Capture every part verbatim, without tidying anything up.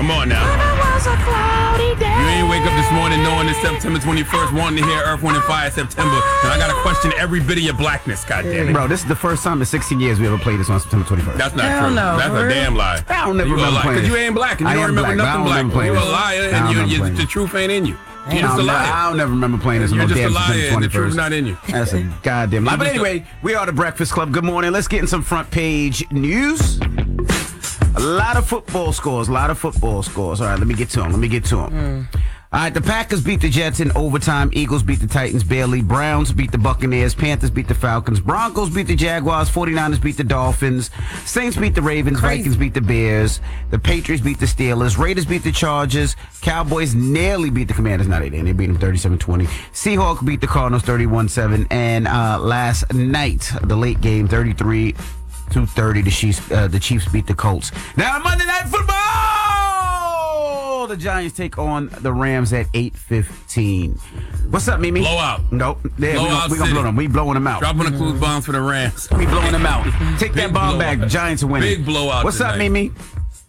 Come on now. But it was a cloudy day. You ain't wake up this morning knowing it's September twenty-first, wanting to hear Earth, Wind, and Fire September. And I got to question every bit of your blackness, goddammit. Bro, this is the first time in sixteen years we ever played this on September twenty-first. That's not Hell true. no, That's for a real? damn lie. I don't never you remember playing Because this. you ain't black and you I don't am remember black, but I nothing don't black. remember playing You a this. liar I and don't you, remember you, playing the this. truth ain't in you. You're just I a don't, liar. I don't never remember playing this on You're no just a damn liar September and the truth's twenty-first. not in you. That's a goddamn lie. You're But just a- anyway, we are the Breakfast Club. Good morning. Let's get in some front page news. A lot of football scores. A lot of football scores. All right, let me get to them. Let me get to them. Mm. All right, the Packers beat the Jets in overtime. Eagles beat the Titans barely. Browns beat the Buccaneers. Panthers beat the Falcons. Broncos beat the Jaguars. forty-niners beat the Dolphins. Saints beat the Ravens. Crazy. Vikings beat the Bears. The Patriots beat the Steelers. Raiders beat the Chargers. Cowboys nearly beat the Commanders. Not they didn't. They beat them thirty-seven twenty. Seahawks beat the Cardinals thirty-one seven. And uh, last night, the late game, thirty-three to thirty, the Chiefs, uh, the Chiefs beat the Colts. Now, Monday Night Football! The Giants take on the Rams at eight fifteen. What's up, Mimi? Blowout. Nope. Yeah, we Blowout gonna, we gonna city. blow them. We blowing them out. Dropping the clues bombs for the Rams. We blowing them out. Take Big that bomb blowout. back. The Giants are winning. Big blowout What's up, tonight. Mimi?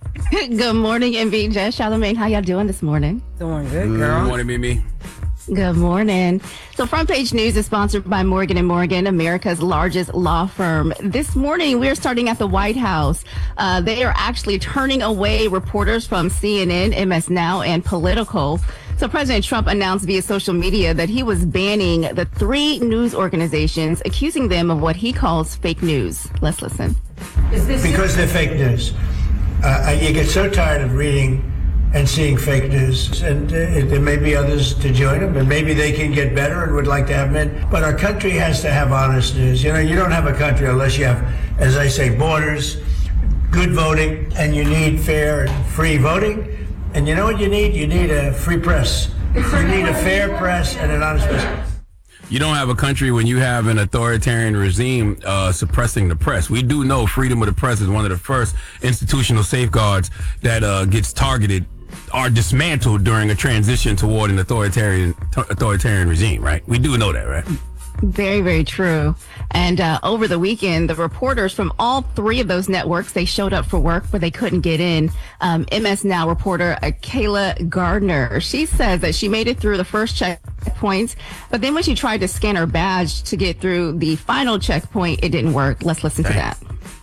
Good morning, M V J. Charlamagne, how y'all doing this morning? Doing good, Good girl. morning, Mimi. Good morning. So Front Page News is sponsored by Morgan and Morgan, America's largest law firm. This morning, we're starting at the White House. Uh, they are actually turning away reporters from C N N, M S Now, and Political. So President Trump announced via social media that he was banning the three news organizations, accusing them of what he calls fake news. Let's listen. Because they're fake news. Uh, you get so tired of reading and seeing fake news, and uh, there may be others to join them, and maybe they can get better and would like to have men. But our country has to have honest news. You know, you don't have a country unless you have, as I say, borders, good voting, and you need fair and free voting. And you know what you need? You need a free press. You need a fair press and an honest press. You don't have a country when you have an authoritarian regime uh, suppressing the press. We do know freedom of the press is one of the first institutional safeguards that uh, gets targeted or dismantled during a transition toward an authoritarian authoritarian regime, right? We do know that, right? Very, very true. And uh, over the weekend, the reporters from all three of those networks, they showed up for work, but they couldn't get in. Um, M S Now reporter uh, Kayla Gardner, she says that she made it through the first checkpoint, but then when she tried to scan her badge to get through the final checkpoint, it didn't work. Let's listen to that.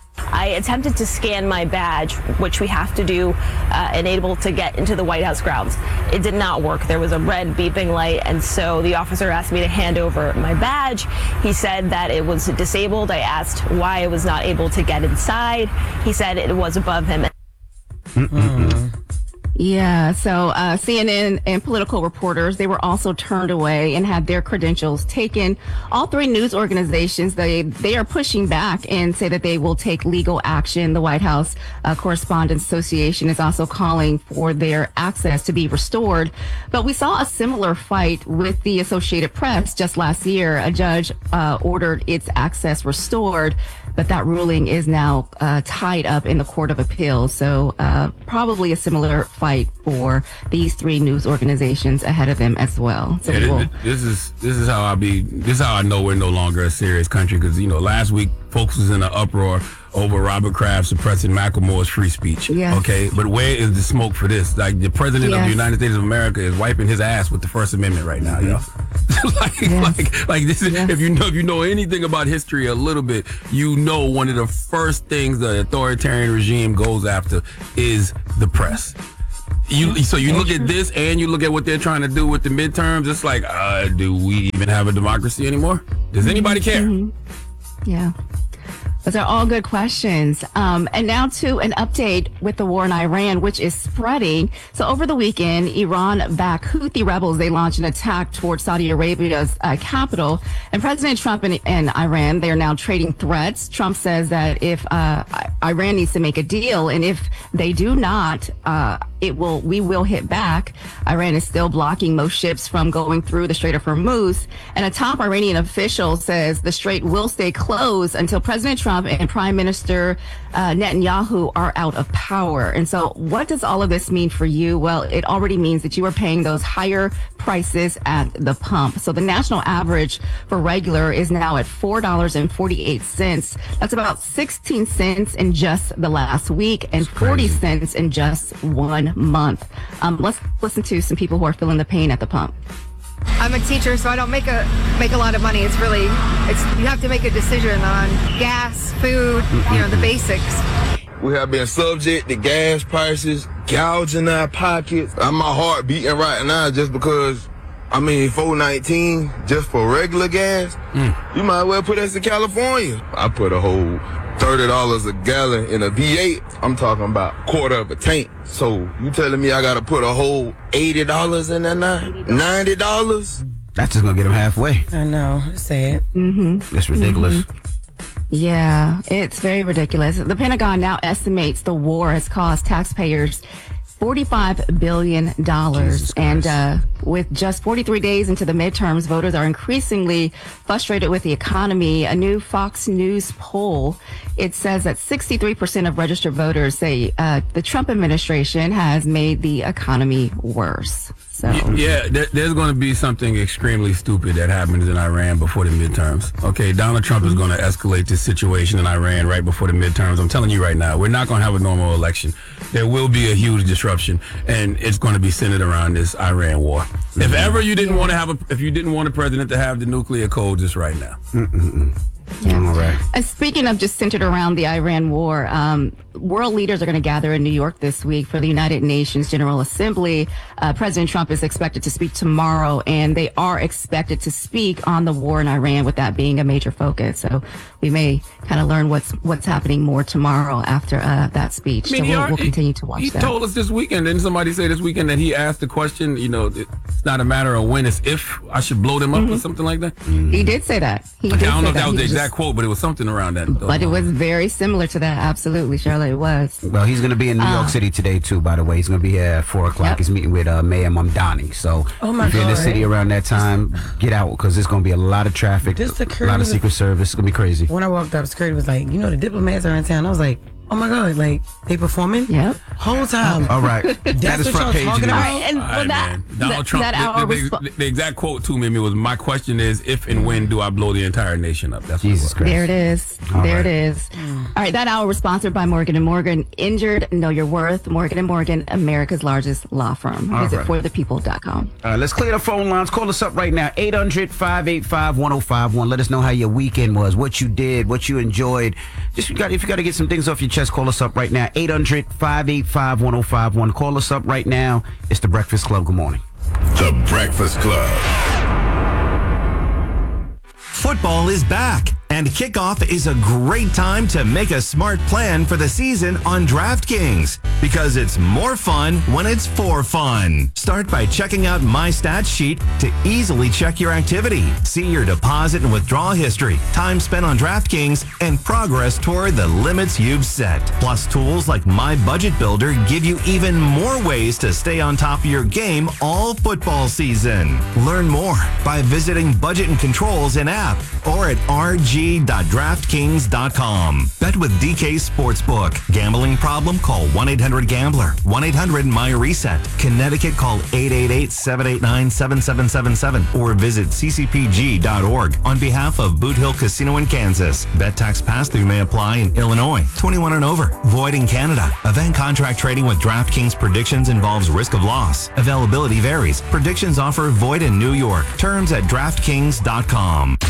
I attempted to scan my badge, which we have to do uh, and able to get into the White House grounds. It did not work. There was a red beeping light, and so the officer asked me to hand over my badge. He said that it was disabled. I asked why I was not able to get inside. He said it was above him. Mm-hmm. Yeah, so uh, C N N and Political reporters, they were also turned away and had their credentials taken. All three news organizations, they they are pushing back and say that they will take legal action. The White House uh, Correspondents Association is also calling for their access to be restored. But we saw a similar fight with the Associated Press just last year. A judge uh, ordered its access restored, but that ruling is now uh, tied up in the Court of Appeals. So uh, probably a similar fight for these three news organizations ahead of them as well. So Yeah, we will- this, this is this is how I be. This is how I know we're no longer a serious country, because you know last week folks was in an uproar over Robert Kraft suppressing Macklemore's free speech. Yes. Okay, but where is the smoke for this? Like the president of Yes. the United States of America is wiping his ass with the First Amendment right now, yo. like, Yes. like, like this is Yes. if you know if you know anything about history a little bit, you know one of the first things the authoritarian regime goes after is the press. You so you look at this and you look at what they're trying to do with the midterms. It's like, uh, do we even have a democracy anymore? Does anybody care? Mm-hmm. Yeah. Those are all good questions. Um, and now to an update with the war in Iran, which is spreading. So over the weekend, Iran-backed Houthi rebels, they launched an attack towards Saudi Arabia's uh, capital. And President Trump and, and Iran, they are now trading threats. Trump says that if uh, Iran needs to make a deal, and if they do not, uh, it will we will hit back. Iran is still blocking most ships from going through the Strait of Hormuz. And a top Iranian official says the strait will stay closed until President Trump and Prime Minister uh, Netanyahu are out of power. And so what does all of this mean for you? Well, it already means that you are paying those higher prices at the pump. So the national average for regular is now at four dollars and forty-eight cents. That's about sixteen cents in just the last week and forty cents in just one one month. Um, let's listen to some people who are feeling the pain at the pump. I'm a teacher, so I don't make a make a lot of money. It's really, it's you have to make a decision on gas, food, you know, the basics. We have been subject to gas prices, gouging our pockets. Uh, my heart beating right now just because, I mean, four nineteen just for regular gas. Mm. You might well put us in California. I put a whole thirty dollars a gallon in a V eight. I'm talking about quarter of a tank. So you telling me I got to put a whole eighty dollars in there now? ninety dollars? That's just going to get them halfway. I know. It's sad. Mm-hmm. That's ridiculous. Mm-hmm. Yeah, it's very ridiculous. The Pentagon now estimates the war has cost taxpayers forty-five billion dollars. And uh, with just forty-three days into the midterms, voters are increasingly frustrated with the economy. A new Fox News poll, it says that sixty-three percent of registered voters say uh, the Trump administration has made the economy worse. So yeah, there, there's going to be something extremely stupid that happens in Iran before the midterms. Okay, Donald Trump is going to escalate this situation in Iran right before the midterms. I'm telling you right now, we're not going to have a normal election. There will be a huge disruption, and it's going to be centered around this Iran war. Mm-hmm. If ever you didn't want to have a, if you didn't want a president to have the nuclear code, just right now. Mm-mm-mm. Yeah. All right. And speaking of just centered around the Iran war, um, world leaders are going to gather in New York this week for the United Nations General Assembly. Uh, President Trump is expected to speak tomorrow, and they are expected to speak on the war in Iran, with that being a major focus. So we may kind of learn what's what's happening more tomorrow after uh, that speech. I mean, so we'll, are, we'll continue to watch he that. He told us this weekend, didn't somebody say this weekend that he asked the question, you know, it's not a matter of when, it's if I should blow them up mm-hmm. or something like that? Mm-hmm. He did say that. He okay, did I don't know if that, that was the just, exact quote, but it was something around that. Though. But it was very similar to that. Absolutely, Charlotte, it was. Well, he's going to be in New uh, York City today, too, by the way. He's going to be here at four o'clock. Yep. He's meeting with uh, Mayor Mamdani. So oh my if you're God. in the city around that time, get out, because there's going to be a lot of traffic, This a lot of Secret Service. It's going to be crazy. When I walked up, security was like, you know, the diplomats are in town. I was like, oh my God, like, they performing? Yep. Whole time. All right. That That's is what front y'all page. talking news. about? All right, and All well, right, that, man. Donald that, Trump, that hour the, the, respo- the, the exact quote to me was, my question is, if and when do I blow the entire nation up? That's Jesus what it was. Christ. There it is. All there right. it is. All right, that hour was sponsored by Morgan and Morgan. Injured, know your worth. Morgan and Morgan, America's largest law firm. All Visit right. for the people dot com. All right, let's clear the phone lines. Call us up right now, eight hundred, five eight five, one oh five one. Let us know how your weekend was, what you did, what you enjoyed. Just you got, if you got to get some things off your chest, call us up right now, eight hundred, five eight five, one oh five one. Call us up right now. It's The Breakfast Club. Good morning. The Breakfast Club. Football is back, and kickoff is a great time to make a smart plan for the season on DraftKings, because it's more fun when it's for fun. Start by checking out My Stats Sheet to easily check your activity, see your deposit and withdrawal history, time spent on DraftKings, and progress toward the limits you've set. Plus, tools like My Budget Builder give you even more ways to stay on top of your game all football season. Learn more by visiting Budget and Controls in app or at r g dot draftkings dot com. Bet with D K Sportsbook. Gambling problem? Call one eight hundred gambler. one eight hundred M Y reset. Connecticut, call eight eight eight, seven eight nine, seven seven seven seven or visit c c p g dot org on behalf of Boot Hill Casino in Kansas. Bet tax pass-through may apply in Illinois. twenty-one and over. Void in Canada. Event contract trading with DraftKings predictions involves risk of loss. Availability varies. Predictions offer void in New York. Terms at draftkings dot com.